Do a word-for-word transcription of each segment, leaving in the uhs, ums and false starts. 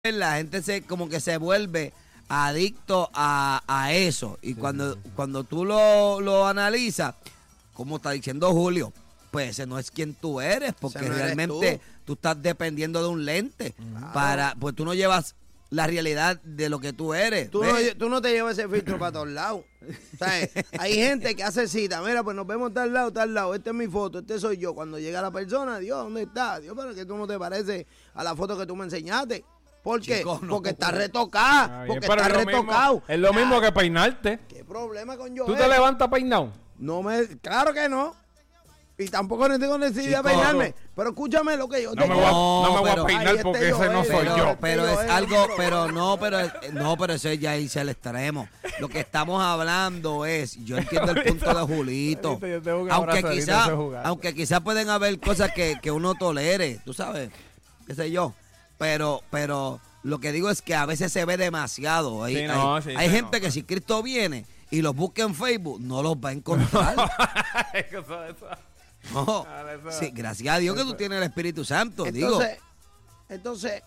la gente se como que se vuelve adicto a, a eso. Y sí, cuando, sí, sí. cuando tú lo, lo analizas, como está diciendo Julio, pues ese no es quien tú eres, porque no realmente eres tú. tú estás dependiendo de un lente. Claro. para Pues tú no llevas la realidad de lo que tú eres. Tú, no, tú no te llevas ese filtro para todos lados. ¿Sabes? Hay gente que hace cita. Mira, pues nos vemos tal lado, tal lado. Esta es mi foto, este soy yo. Cuando llega la persona, Dios, ¿dónde está? Dios, pero que tú no te pareces a la foto que tú me enseñaste. ¿Por qué? Chico, no, porque está retocada. Porque está es retocado. Mismo, es lo mismo que peinarte. ¿Qué problema con yo? ¿Tú te levantas peinado? No me, claro que no. Y tampoco no tengo necesidad de peinarme. Pero escúchame lo que yo no te quiero. No, no me voy a peinar este porque ese no soy pero, yo. Pero es algo, pero no, pero no, pero eso ya irse al extremo. Lo que estamos hablando es, yo entiendo el punto de Julito. Aunque quizás, aunque quizás pueden haber cosas que, que uno tolere, tú sabes, qué sé yo. Pero, pero lo que digo es que a veces se ve demasiado. Hay, sí, no, hay, sí, hay sí, gente no. que si Cristo viene y los busca en Facebook, no los va a encontrar. eso, eso. No, sí, gracias a Dios que tú tienes el Espíritu Santo. Entonces, digo. entonces,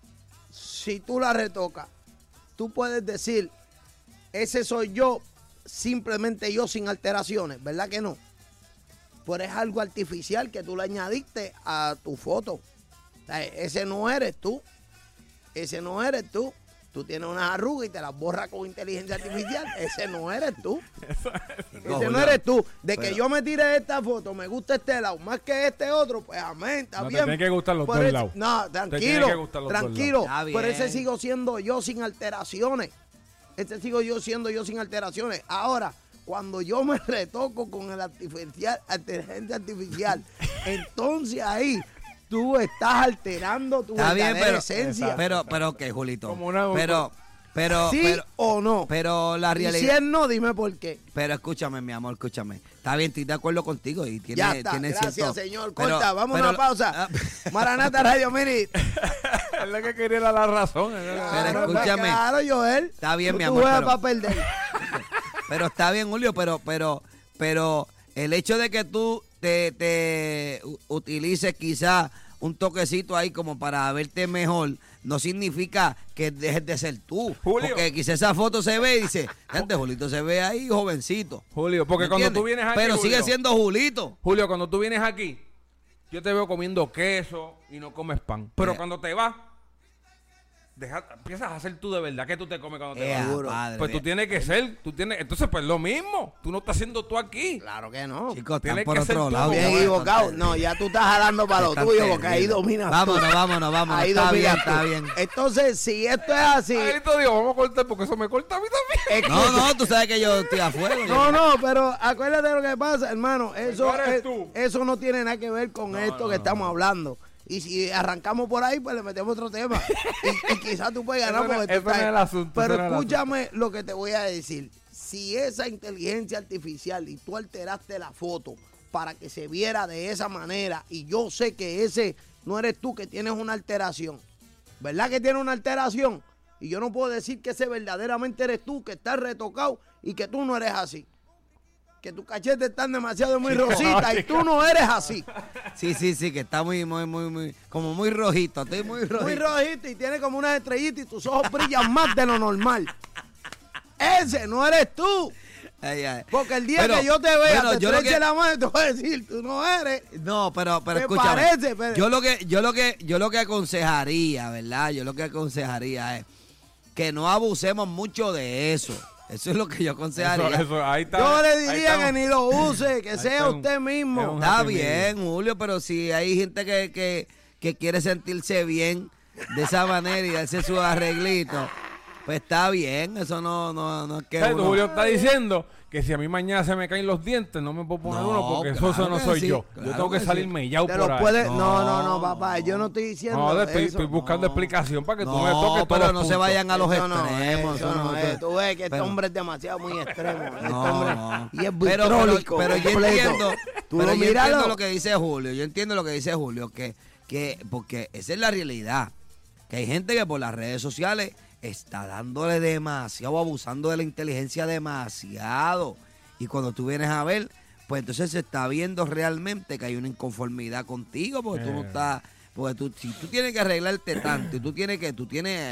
si tú la retocas, tú puedes decir, ese soy yo, simplemente yo sin alteraciones, ¿verdad que no? Pero es algo artificial que tú le añadiste a tu foto. O sea, ese no eres tú. Ese no eres tú. Tú tienes unas arrugas y te las borras con inteligencia artificial. Ese no eres tú. Ese no eres tú. De que yo me tire esta foto, me gusta este lado, más que este otro, pues amén, está no, bien. Te tienen que gustar los por dos ese, lados. No, tranquilo, tranquilo. Por ese sigo siendo yo sin alteraciones. Este sigo yo siendo yo sin alteraciones. Ahora, cuando yo me retoco con el artificial, inteligencia artificial, entonces ahí tú estás alterando tu Está verdadera bien, pero, esencia. Pero, pero, ¿qué, Julito? Una, pero, pero, ¿sí pero, o no? Pero la realidad. Y si es no, dime por qué. Pero escúchame, mi amor, escúchame. Está bien, estoy de acuerdo contigo y tiene, ya está, tiene gracias, cierto, señor. pero, Corta, vamos pero, a una pausa. Maranata Radio Minute. Es lo que quería era la razón. Pero escúchame. Claro, Joel. Está bien, tú, mi tú amor. Pero, para perder. Pero está bien, Julio, pero, pero, pero el hecho de que tú te, te utilices quizás un toquecito ahí como para verte mejor, no significa que dejes de ser tú. Julio. Porque quizás esa foto se ve y dice, gente, Julito se ve ahí jovencito. Julio, porque cuando tú vienes aquí, pero Julio, sigue siendo Julito. Julio, cuando tú vienes aquí, yo te veo comiendo queso y no comes pan. Pero eh. cuando te vas, deja, empiezas a hacer tú de verdad que tú te comes cuando te eh, vas. Padre, pues tú eh. tienes que ser, tú tienes, entonces pues lo mismo, tú no estás haciendo tú aquí. Claro que no. Chicos, tienes por otro lado. Bien equivocado. No, ya tú estás jalando para lo tuyo porque ahí dominas. Vámonos, tú. vámonos, vámonos. Ahí está bien, tú. está bien. Entonces, si esto es así. Ahí te digo, vamos a cortar porque eso me corta a mí también. No, no, tú sabes que yo estoy afuera. No, no, pero acuérdate de lo que pasa, hermano. Eso, es, eso no tiene nada que ver con no, esto no, que no, estamos no. hablando. Y si arrancamos por ahí, pues le metemos otro tema. y, y quizás tú puedes ganar porque tú estás... es el asunto, pero es escúchame asunto. lo que te voy a decir. Si esa inteligencia artificial y tú alteraste la foto para que se viera de esa manera, y yo sé que ese no eres tú, que tienes una alteración, ¿verdad que tienes una alteración? Y yo no puedo decir que ese verdaderamente eres tú, que estás retocado y que tú no eres así. Que tus cachetes están demasiado muy rositas y tú no eres así. Sí, sí, sí, que está muy, muy, muy, muy, como muy rojito, estoy muy rojito. Muy rojito y tiene como unas estrellitas y tus ojos brillan más de lo normal. Ese no eres tú. Ay, ay. Porque el día pero, que yo te vea, bueno, te estreche que... la mano y te voy a decir, tú no eres. No, pero, pero me escúchame. Parece, pero... Yo lo que, yo lo que, yo lo que aconsejaría, ¿verdad? Yo lo que aconsejaría es que no abusemos mucho de eso. Eso es lo que yo aconsejaría. Eso, eso, ahí está, yo le diría que ni lo use, que sea un, usted mismo. Está bien, mío. Julio, pero si hay gente que, que, que quiere sentirse bien de esa manera y darse su arreglito, pues está bien. Eso no, no, no es que uno... Julio está diciendo que si a mí mañana se me caen los dientes, no me puedo poner no, uno porque claro eso no soy sí, yo. Claro yo tengo que, que salirme sí. ya por ahí. Puede... No, no, no, papá, yo no estoy diciendo no, estoy, estoy buscando no. explicación para que no, tú me toques pero todos no los se vayan a los eso extremos. No, eso no, no, tú ves que pero, este hombre es demasiado muy extremo. Este no, hombre, no. Y es pero, vitrólico. Pero, pero yo entiendo, tú pero lo yo entiendo lo que dice Julio. Yo entiendo lo que dice Julio, que, que porque esa es la realidad. Que hay gente que por las redes sociales está dándole demasiado, abusando de la inteligencia demasiado. Y cuando tú vienes a ver, pues entonces se está viendo realmente que hay una inconformidad contigo, porque eh. tú no estás Porque tú, si tú tienes que arreglarte tanto y tú tienes que, tú tienes